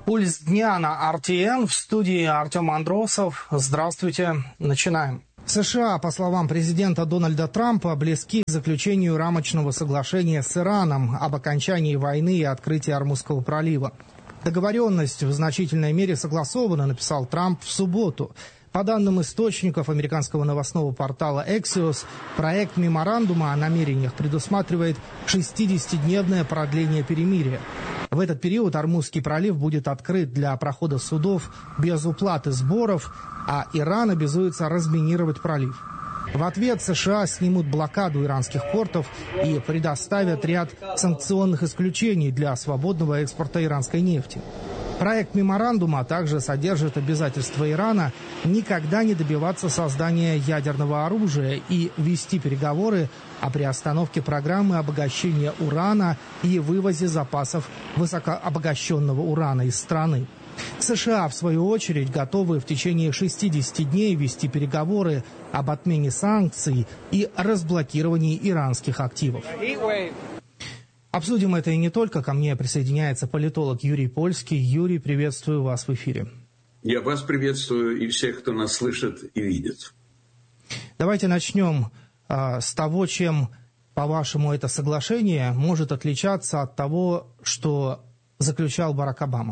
Пульс дня на РТН. В студии Артем Андросов. Здравствуйте. Начинаем. США, по словам президента Дональда Трампа, близки к заключению рамочного соглашения с Ираном об окончании войны и открытии Ормузского пролива. Договоренность в значительной мере согласована, написал Трамп в субботу. По данным источников американского новостного портала Axios, проект меморандума о намерениях предусматривает 60-дневное продление перемирия. В этот период Ормузский пролив будет открыт для прохода судов без уплаты сборов, а Иран обязуется разминировать пролив. В ответ США снимут блокаду иранских портов и предоставят ряд санкционных исключений для свободного экспорта иранской нефти. Проект меморандума также содержит обязательство Ирана никогда не добиваться создания ядерного оружия и вести переговоры о приостановке программы обогащения урана и вывозе запасов высокообогащенного урана из страны. США, в свою очередь, готовы в течение 60 дней вести переговоры об отмене санкций и разблокировании иранских активов. Обсудим это и не только. Ко мне присоединяется политолог Юрий Польский. Юрий, приветствую вас в эфире. Я вас приветствую и всех, кто нас слышит и видит. Давайте начнем с того, чем, по-вашему, это соглашение может отличаться от того, что заключал Барак Обама.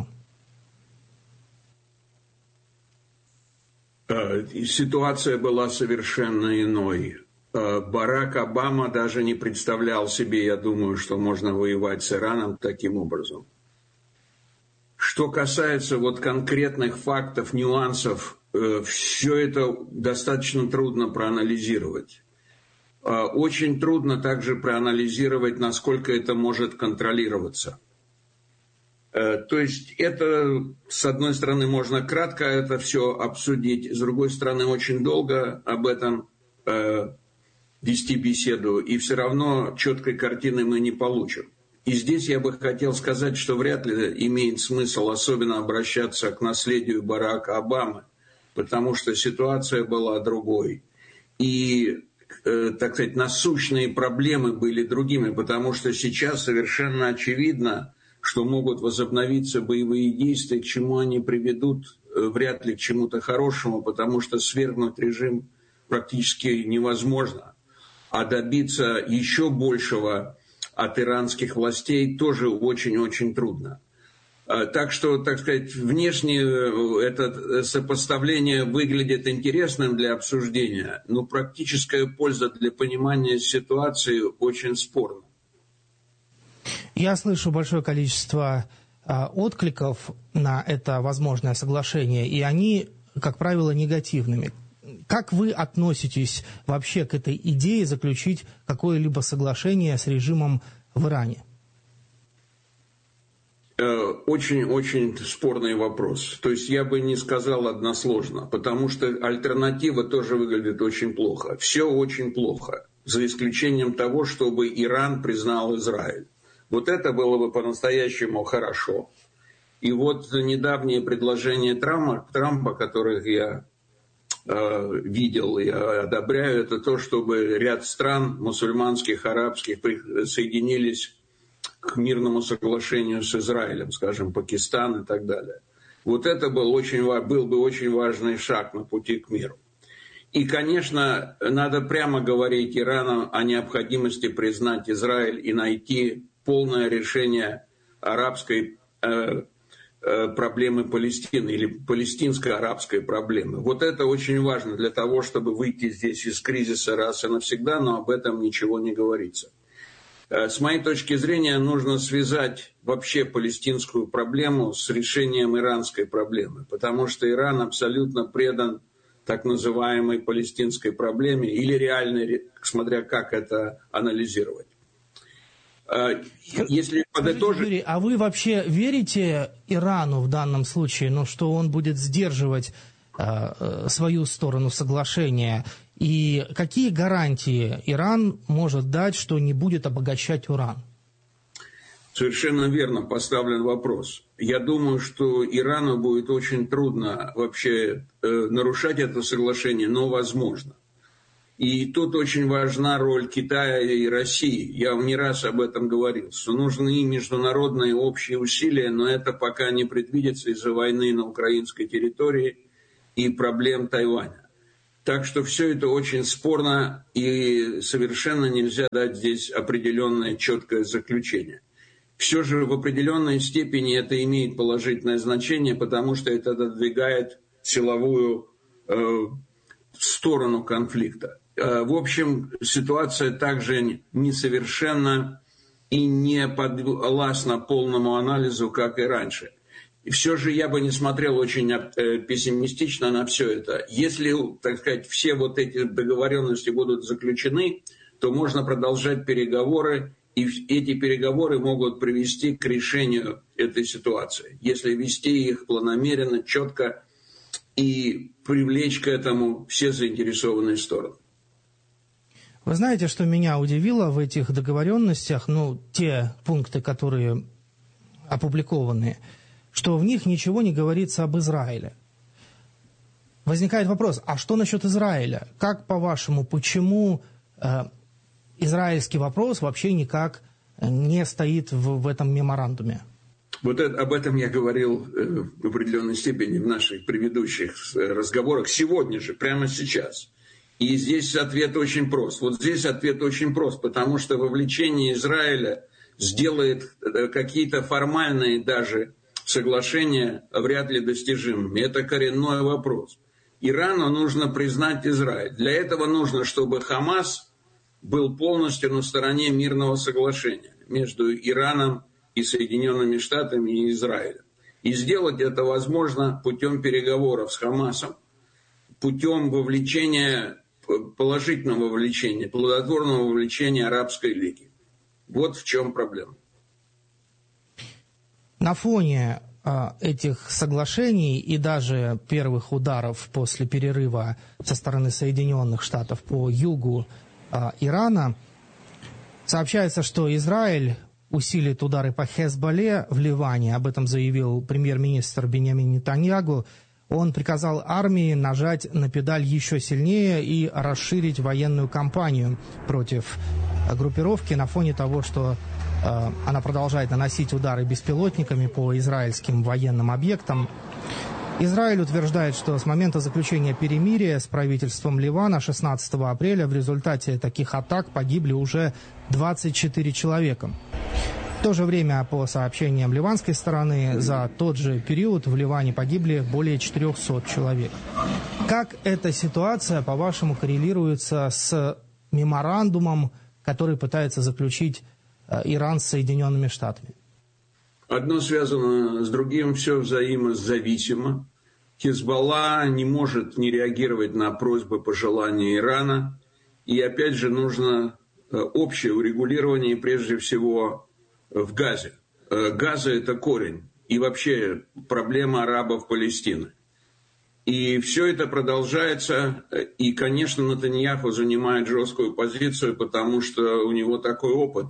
Ситуация была совершенно иной. Барак Обама даже не представлял себе, я думаю, что можно воевать с Ираном таким образом. Что касается вот конкретных фактов, нюансов, все это достаточно трудно проанализировать. Очень трудно также проанализировать, насколько это может контролироваться. То есть это, с одной стороны, можно кратко это все обсудить, с другой стороны, очень долго об этом вести беседу, и все равно четкой картины мы не получим. И здесь я бы хотел сказать, что вряд ли имеет смысл особенно обращаться к наследию Барака Обамы, потому что ситуация была другой. И, так сказать, насущные проблемы были другими, потому что сейчас совершенно очевидно, что могут возобновиться боевые действия, к чему они приведут, вряд ли к чему-то хорошему, потому что свергнуть режим практически невозможно. А добиться еще большего от иранских властей тоже очень-очень трудно. Так что, так сказать, внешне это сопоставление выглядит интересным для обсуждения, но практическая польза для понимания ситуации очень спорна. Я слышу большое количество откликов на это возможное соглашение, и они, как правило, негативными. Как вы относитесь вообще к этой идее заключить какое-либо соглашение с режимом в Иране? Очень-очень спорный вопрос. То есть я бы не сказал односложно, потому что альтернатива тоже выглядит очень плохо. Все очень плохо, за исключением того, чтобы Иран признал Израиль. Вот это было бы по-настоящему хорошо. И вот недавние предложения Трампа, которых я видел и одобряю, это то, чтобы ряд стран мусульманских, арабских присоединились к мирному соглашению с Израилем, скажем, Пакистан и так далее. Вот это был бы очень важный шаг на пути к миру. И, конечно, надо прямо говорить Ирану о необходимости признать Израиль и найти полное решение арабской проблемы Палестины или палестинско-арабской проблемы. Вот это очень важно для того, чтобы выйти здесь из кризиса раз и навсегда, но об этом ничего не говорится. С моей точки зрения, нужно связать вообще палестинскую проблему с решением иранской проблемы, потому что Иран абсолютно предан так называемой палестинской проблеме или реальной, смотря как это анализировать. Если подытожить... Юрий, а вы вообще верите Ирану в данном случае, что он будет сдерживать свою сторону соглашения? И какие гарантии Иран может дать, что не будет обогащать уран? Совершенно верно поставлен вопрос. Я думаю, что Ирану будет очень трудно вообще нарушать это соглашение, но возможно. И тут очень важна роль Китая и России. Я вам не раз об этом говорил, что нужны международные общие усилия, но это пока не предвидится из-за войны на украинской территории и проблем Тайваня. Так что все это очень спорно, и совершенно нельзя дать здесь определенное четкое заключение. Все же в определенной степени это имеет положительное значение, потому что это отодвигает силовую сторону конфликта. В общем, ситуация также несовершенна и не подвластна полному анализу, как и раньше. И все же я бы не смотрел очень пессимистично на все это. Если, так сказать, все вот эти договоренности будут заключены, то можно продолжать переговоры, и эти переговоры могут привести к решению этой ситуации, если вести их планомерно, четко и привлечь к этому все заинтересованные стороны. Вы знаете, что меня удивило в этих договоренностях, те пункты, которые опубликованы, что в них ничего не говорится об Израиле. Возникает вопрос, а что насчет Израиля? Как, по-вашему, почему израильский вопрос вообще никак не стоит в этом меморандуме? Об этом я говорил в определенной степени в наших предыдущих разговорах сегодня же, прямо сейчас. И здесь ответ очень прост. Вот здесь ответ очень прост, потому что вовлечение Израиля сделает какие-то формальные даже соглашения вряд ли достижимыми. Это коренной вопрос. Ирану нужно признать Израиль. Для этого нужно, чтобы Хамас был полностью на стороне мирного соглашения между Ираном и Соединенными Штатами и Израилем. И сделать это возможно путем переговоров с Хамасом, путем вовлечения, положительного вовлечения, плодотворного вовлечения Арабской лиги. Вот в чем проблема. На фоне этих соглашений и даже первых ударов после перерыва со стороны Соединенных Штатов по югу Ирана сообщается, что Израиль усилит удары по Хезболле в Ливане. Об этом заявил премьер-министр Биньямин Нетаньяху. Он приказал армии нажать на педаль еще сильнее и расширить военную кампанию против группировки на фоне того, что она продолжает наносить удары беспилотниками по израильским военным объектам. Израиль утверждает, что с момента заключения перемирия с правительством Ливана 16 апреля в результате таких атак погибли уже 24 человека. В то же время, по сообщениям ливанской стороны, за тот же период в Ливане погибли более 400 человек. Как эта ситуация, по-вашему, коррелируется с меморандумом, который пытается заключить Иран с Соединенными Штатами? Одно связано с другим, все взаимозависимо. Хезболла не может не реагировать на просьбы, пожелания Ирана. И опять же нужно общее урегулирование, прежде всего, в Газе. Газа – это корень. И вообще проблема арабов Палестины. И все это продолжается. И, конечно, Нетаньяху занимает жесткую позицию, потому что у него такой опыт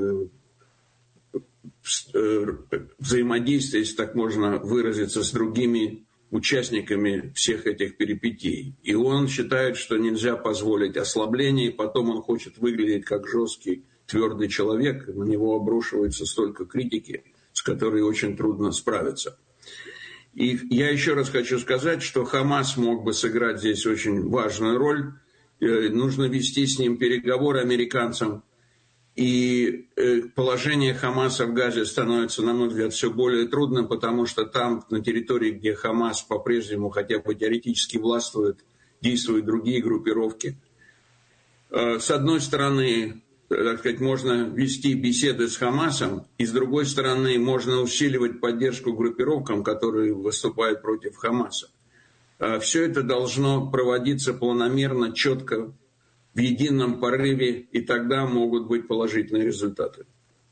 взаимодействия, если так можно выразиться, с другими участниками всех этих перипетий. И он считает, что нельзя позволить ослабления, и потом он хочет выглядеть как жесткий, твердый человек. На него обрушивается столько критики, с которой очень трудно справиться. И я еще раз хочу сказать, что Хамас мог бы сыграть здесь очень важную роль. Нужно вести с ним переговоры американцам. И положение Хамаса в Газе становится, на мой взгляд, все более трудным, потому что там, на территории, где Хамас по-прежнему хотя бы теоретически властвует, действуют другие группировки. С одной стороны, так сказать, можно вести беседы с Хамасом, и с другой стороны, можно усиливать поддержку группировкам, которые выступают против Хамаса. Все это должно проводиться планомерно, четко, в едином порыве, и тогда могут быть положительные результаты.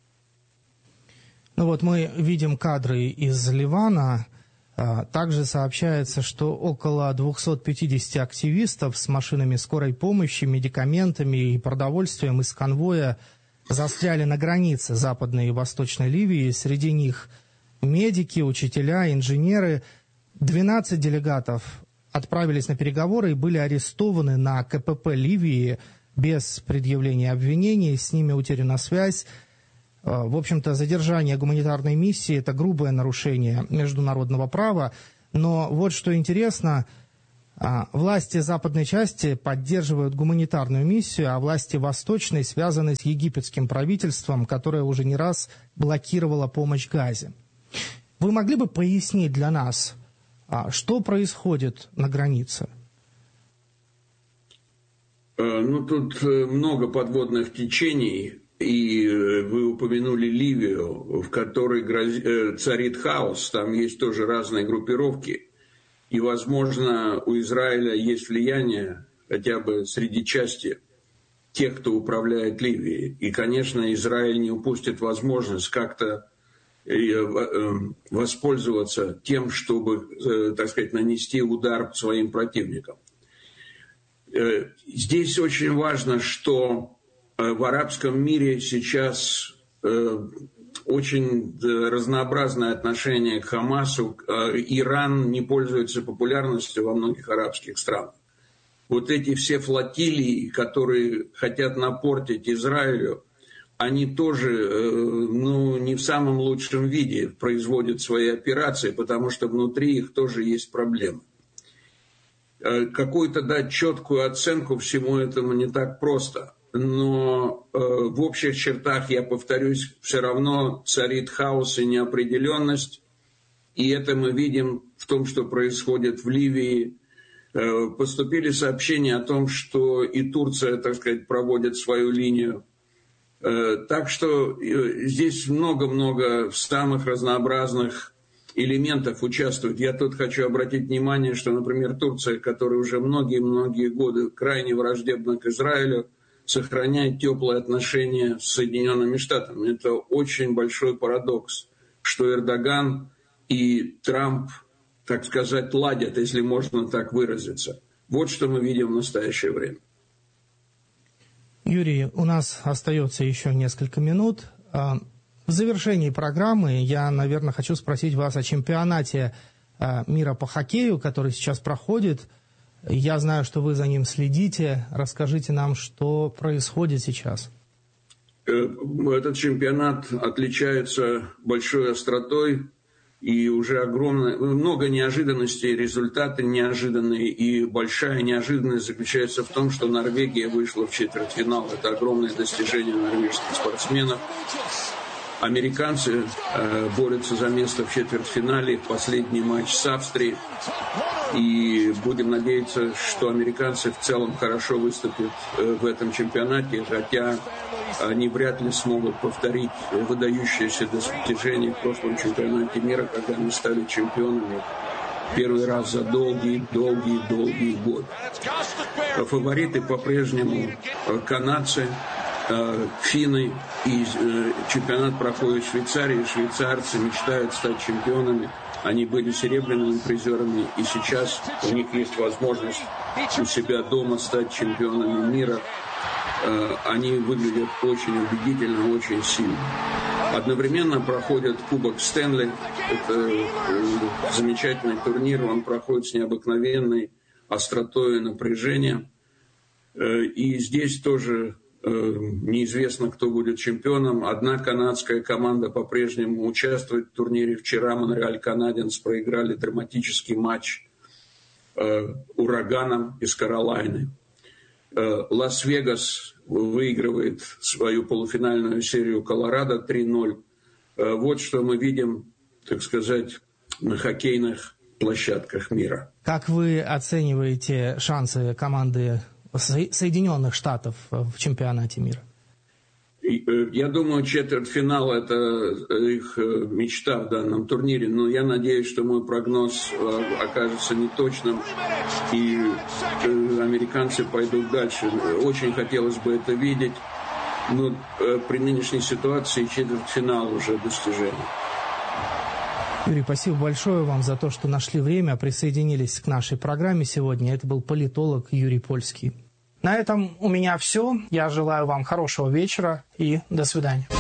Мы видим кадры из Ливана. Также сообщается, что около 250 активистов с машинами скорой помощи, медикаментами и продовольствием из конвоя застряли на границе Западной и Восточной Ливии. Среди них медики, учителя, инженеры. 12 делегатов отправились на переговоры и были арестованы на КПП Ливии без предъявления обвинений, с ними утеряна связь. В общем-то, задержание гуманитарной миссии – это грубое нарушение международного права. Но вот что интересно, власти западной части поддерживают гуманитарную миссию, а власти восточной связаны с египетским правительством, которое уже не раз блокировало помощь Газе. Вы могли бы пояснить для нас, что происходит на границе? Тут много подводных течений, и вы упомянули Ливию, в которой царит хаос, там есть тоже разные группировки, и, возможно, у Израиля есть влияние хотя бы среди части тех, кто управляет Ливией. И, конечно, Израиль не упустит возможность как-то воспользоваться тем, чтобы, так сказать, нанести удар своим противникам. Здесь очень важно, что в арабском мире сейчас очень разнообразное отношение к Хамасу. Иран не пользуется популярностью во многих арабских странах. Вот эти все флотилии, которые хотят напортить Израилю, они тоже не в самом лучшем виде производят свои операции, потому что внутри их тоже есть проблемы. Какую-то дать четкую оценку всему этому не так просто. Но в общих чертах, я повторюсь, все равно царит хаос и неопределенность. И это мы видим в том, что происходит в Ливии. Поступили сообщения о том, что и Турция, так сказать, проводит свою линию. Так что здесь много-много самых разнообразных элементов участвует. Я тут хочу обратить внимание, что, например, Турция, которая уже многие-многие годы крайне враждебна к Израилю, сохраняет теплые отношения с Соединенными Штатами. Это очень большой парадокс, что Эрдоган и Трамп, так сказать, ладят, если можно так выразиться. Вот что мы видим в настоящее время. Юрий, у нас остается еще несколько минут. В завершении программы я, наверное, хочу спросить вас о чемпионате мира по хоккею, который сейчас проходит. Я знаю, что вы за ним следите. Расскажите нам, что происходит сейчас. Этот чемпионат отличается большой остротой и уже много неожиданностей, результаты неожиданные. И большая неожиданность заключается в том, что Норвегия вышла в четвертьфинал. Это огромное достижение норвежских спортсменов. Американцы борются за место в четвертьфинале. Последний матч с Австрией. И будем надеяться, что американцы в целом хорошо выступят в этом чемпионате, хотя они вряд ли смогут повторить выдающиеся достижения в прошлом чемпионате мира, когда они стали чемпионами первый раз за долгие годы. Фавориты по-прежнему канадцы, финны, и чемпионат проходит в Швейцарии. Швейцарцы мечтают стать чемпионами. Они были серебряными призерами, и сейчас у них есть возможность у себя дома стать чемпионами мира. Они выглядят очень убедительно, очень сильно. Одновременно проходит Кубок Стэнли. Это замечательный турнир, он проходит с необыкновенной остротой и напряжением. И здесь тоже неизвестно, кто будет чемпионом. Одна канадская команда по-прежнему участвует в турнире. Вчера Монреаль Канадиенс проиграли драматический матч Ураганом из Каролайны. Лас-Вегас выигрывает свою полуфинальную серию Колорадо 3-0. Вот что мы видим, так сказать, на хоккейных площадках мира. Как вы оцениваете шансы команды Соединенных Штатов в чемпионате мира? Я думаю, четвертьфинал – это их мечта в данном турнире. Но я надеюсь, что мой прогноз окажется неточным, и американцы пойдут дальше. Очень хотелось бы это видеть, но при нынешней ситуации четвертьфинал уже достижение. Юрий, спасибо большое вам за то, что нашли время, присоединились к нашей программе сегодня. Это был политолог Юрий Польский. На этом у меня все. Я желаю вам хорошего вечера и до свидания.